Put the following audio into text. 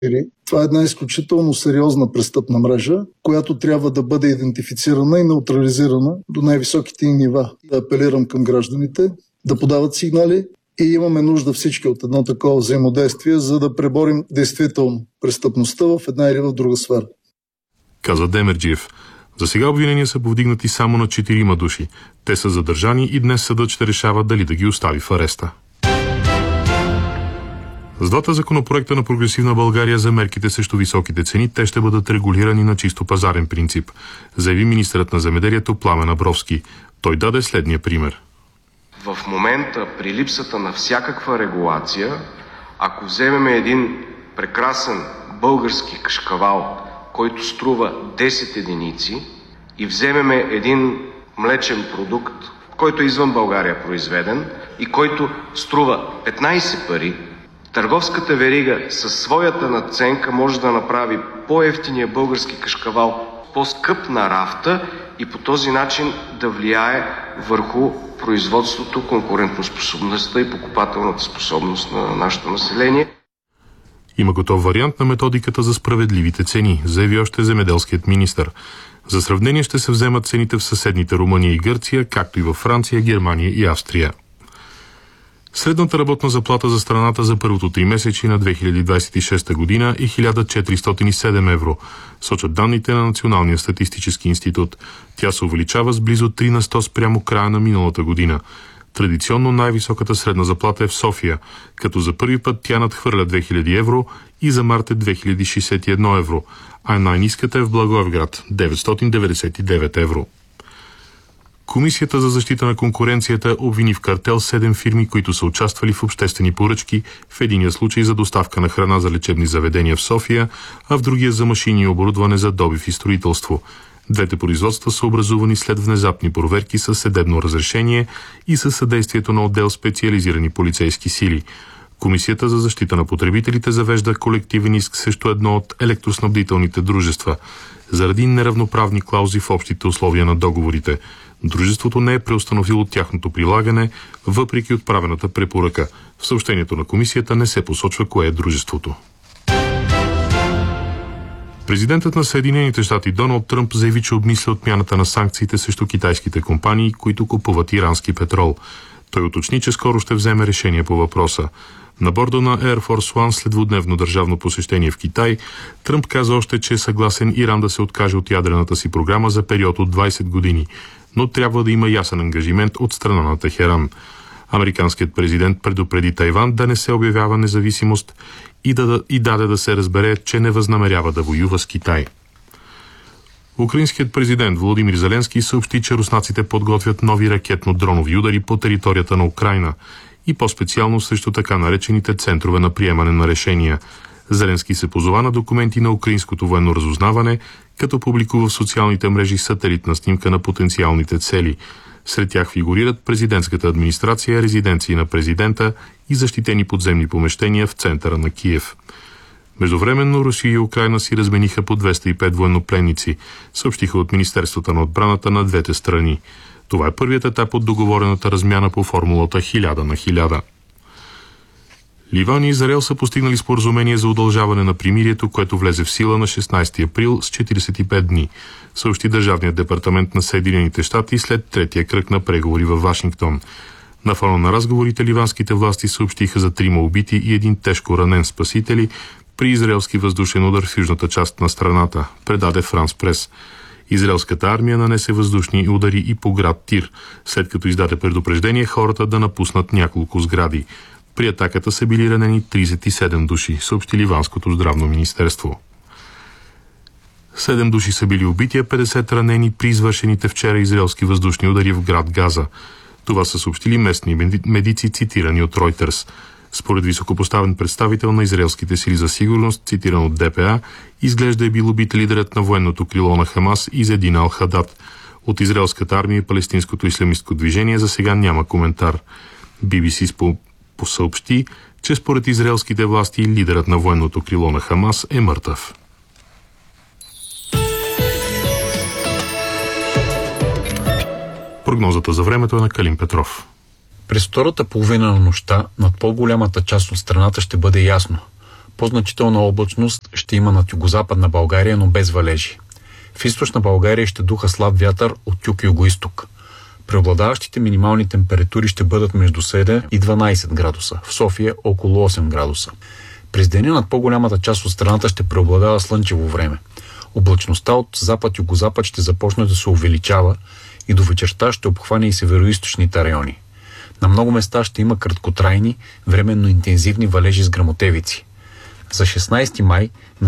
Това е една изключително сериозна престъпна мрежа, която трябва да бъде идентифицирана и неутрализирана до най-високите нива. Да апелирам към гражданите да подават сигнали и имаме нужда всички от едно такова взаимодействие, за да преборим действително престъпността в една или в друга сфера. Каза Демерджиев. За сега обвинения са повдигнати само на 4 души. Те са задържани и днес съдът ще решава дали да ги остави в ареста. С двата законопроекта на Прогресивна България за мерките срещу високите цени, те ще бъдат регулирани на чисто пазарен принцип, заяви министърът на земеделието Пламен Абровски. Той даде следния пример. В момента, при липсата на всякаква регулация, ако вземем един прекрасен български кашкавал, който струва 10 единици, и вземем един млечен продукт, който е извън България произведен и който струва 15 пари, търговската верига със своята надценка може да направи по-евтиния български кашкавал по-скъп на рафта и по този начин да влияе върху производството, конкурентоспособността и покупателната способност на нашето население. Има готов вариант на методиката за справедливите цени, заяви още земеделският министър. За сравнение ще се вземат цените в съседните Румъния и Гърция, както и във Франция, Германия и Австрия. Средната работна заплата за страната за първото 3-месечие на 2026 година е 1407 евро, сочат данните на Националния статистически институт. Тя се увеличава с близо 3 на 100 спрямо края на миналата година. Традиционно най-високата средна заплата е в София, като за първи път тя надхвърля 2000 евро и за март е 2061 евро, а най-ниската е в Благоевград – 999 евро. Комисията за защита на конкуренцията обвини в картел 7 фирми, които са участвали в обществени поръчки, в единия случай за доставка на храна за лечебни заведения в София, а в другия за машини и оборудване за добив и строителство. Двете производства са образувани след внезапни проверки със съдебно разрешение и със съдействието на отдел специализирани полицейски сили. Комисията за защита на потребителите завежда колективен иск срещу едно от електроснабдителните дружества заради неравноправни клаузи в общите условия на договорите. Дружеството не е преустановило тяхното прилагане, въпреки отправената препоръка. В съобщението на комисията не се посочва кое е дружеството. Президентът на Съединените щати Доналд Тръмп заяви, че обмисля отмяната на санкциите срещу китайските компании, които купуват ирански петрол. Той уточни, че скоро ще вземе решение по въпроса. На борда на Air Force One след двудневно държавно посещение в Китай, Тръмп каза още, че е съгласен Иран да се откаже от ядрената си програма за период от 20 години, но трябва да има ясен ангажимент от страна на Техеран. Американският президент предупреди Тайван да не се обявява независимост и даде да се разбере, че не възнамерява да воюва с Китай. Украинският президент Володимир Зеленски съобщи, че руснаците подготвят нови ракетно-дронови удари по територията на Украйна и по-специално срещу така наречените центрове на приемане на решения. Зеленски се позова на документи на украинското военно разузнаване, като публикува в социалните мрежи сателитна снимка на потенциалните цели. Сред тях фигурират президентската администрация, резиденции на президента и защитени подземни помещения в центъра на Киев. Междувременно Русия и Украйна си размениха по 205 военнопленници, съобщиха от Министерството на отбраната на двете страни. Това е първият етап от договорената размяна по формулата 1000 на 1000. Ливан и Израел са постигнали споразумение за удължаване на примирието, което влезе в сила на 16 април с 45 дни, съобщи Държавният департамент на Съединените щати след третия кръг на преговори във Вашингтон. На фона на разговорите ливанските власти съобщиха за 3 убити и 1 тежко ранен спасители при израелски въздушен удар в южната част на страната, предаде Франс Прес. Израелската армия нанесе въздушни удари и по град Тир, след като издаде предупреждение хората да напуснат няколко сгради. При атаката са били ранени 37 души, съобщи Ливанското здравно министерство. 7 души са били убити, а 50 ранени при извършените вчера израелски въздушни удари в град Газа. Това са съобщили местни медици, цитирани от Reuters. Според високопоставен представител на израелските сили за сигурност, цитиран от ДПА, изглежда е бил убит лидерът на военното крило на Хамас Изедин Ал-Хадад. От израелската армия и палестинското ислямистко движение за сега няма коментар. BBC посъобщи, че според израелските власти лидерът на военното крило на Хамас е мъртъв. Прогнозата за времето е на Калин Петров. През втората половина на нощта над по-голямата част от страната ще бъде ясно. По-значителна облачност ще има над югозападна България, но без валежи. В източна България ще духа слаб вятър от юг и югоизток. Преобладаващите минимални температури ще бъдат между 7 и 12 градуса, в София около 8 градуса. През деня над по-голямата част от страната ще преобладава слънчево време. Облачността от запад-югозапад ще започне да се увеличава и до вечерта ще обхване и североизточните райони. На много места ще има краткотрайни, временно интензивни валежи с гръмотевици. За 16 май